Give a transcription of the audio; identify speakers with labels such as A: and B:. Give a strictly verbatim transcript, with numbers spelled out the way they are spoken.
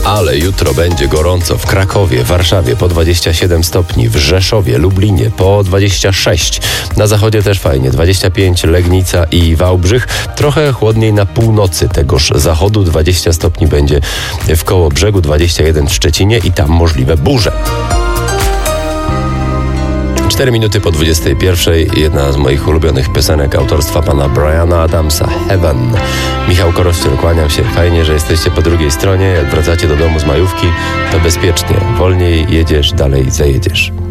A: Ale jutro będzie gorąco w Krakowie, Warszawie po dwadzieścia siedem stopni, w Rzeszowie, Lublinie po dwadzieścia sześć. Na zachodzie też fajnie, dwadzieścia pięć Legnica i Wałbrzych. Trochę chłodniej na północy tegoż zachodu, dwadzieścia stopni będzie w Kołobrzegu, dwadzieścia jeden w Szczecinie i tam możliwe burze. Cztery minuty po dwudziestej pierwszej, jedna z moich ulubionych piosenek autorstwa pana Briana Adamsa, Heaven. Michał Korościel, kłaniam się. Fajnie, że jesteście po drugiej stronie. Jak wracacie do domu z majówki, to bezpiecznie. Wolniej jedziesz, dalej zajedziesz.